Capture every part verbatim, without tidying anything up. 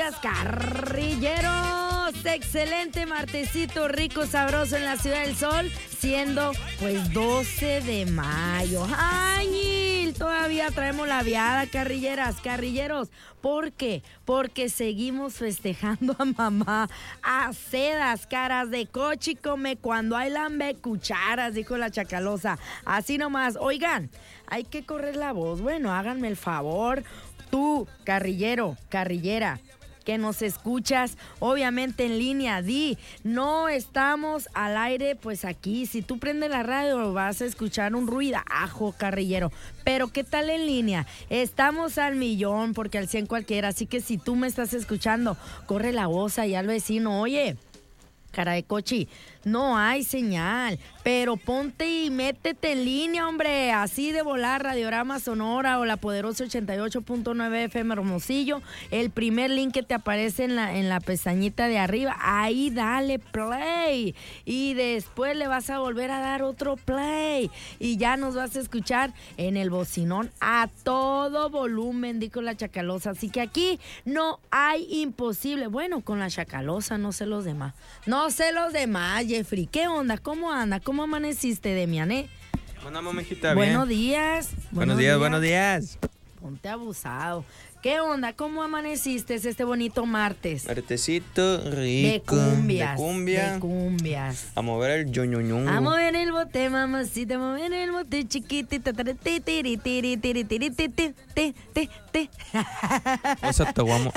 días, carrilleros. Excelente martesito rico, sabroso en la Ciudad del Sol, siendo pues doce de mayo. ¡Ay! Todavía traemos la viada, carrilleras, carrilleros. ¿Por qué? Porque seguimos festejando a mamá a sedas, caras de coche y come cuando hay lambe cucharas, dijo la Chacalosa. Así nomás. Oigan, hay que correr la voz. Bueno, háganme el favor. Tú, carrillero, carrillera, que nos escuchas, obviamente en línea, di, no estamos al aire, pues aquí, si tú prendes la radio vas a escuchar un ruidajo, carrillero, pero ¿qué tal en línea? Estamos al millón, porque al cien cualquiera, así que si tú me estás escuchando, corre la voz ahí al vecino, oye, cara de cochi, no hay señal, pero ponte y métete en línea, hombre, así de volar, Radiorama Sonora o la poderosa ochenta y ocho punto nueve F M Hermosillo, el primer link que te aparece en la, en la pestañita de arriba, ahí dale play, y después le vas a volver a dar otro play, y ya nos vas a escuchar en el bocinón a todo volumen, dijo la Chacalosa, así que aquí no hay imposible, bueno, con la Chacalosa, no sé los demás, no sé los demás, Jeffrey, ¿qué onda? ¿Cómo anda? ¿Cómo amaneciste, Demian, eh? Buena mamejita, Buenos bien. días. Buenos días, buenos días. Ponte abusado. ¿Qué onda? ¿Cómo amaneciste este bonito martes? Martesito rico. De cumbias. De cumbia. De cumbias. A mover el yoñoñongo. A mover el bote, mamacita, a mover el bote chiquitita. Tiri, tiri, tiri, tiri, tiri, tiri, tiri, tiri. O sea, te guamo.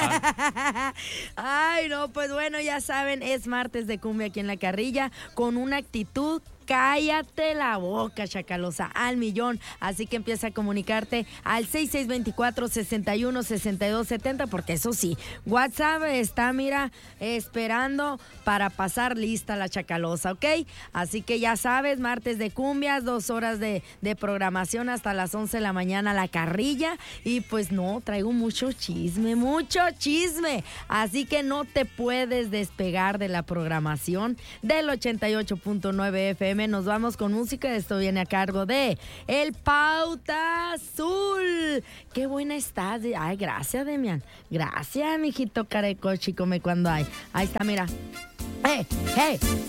Ay, no, pues bueno, ya saben, es martes de cumbia aquí en La Carrilla con una actitud. Cállate la boca, Chacalosa, al millón. Así que empieza a comunicarte al seis seis dos cuatro, seis uno, seis dos siete cero, porque eso sí, WhatsApp está, mira, esperando para pasar lista la Chacalosa, ¿ok? Así que ya sabes, martes de cumbias, dos horas de, de programación hasta las once de la mañana, La Carrilla. Y pues no, traigo mucho chisme, mucho chisme. Así que no te puedes despegar de la programación del ochenta y ocho punto nueve F M. Nos vamos con música. Esto viene a cargo de El Pauta Azul. Qué buena estás. Ay, gracias, Demian. Gracias, mijito carecochi, come cuando hay. Ahí está, mira. ¡Hey, hey!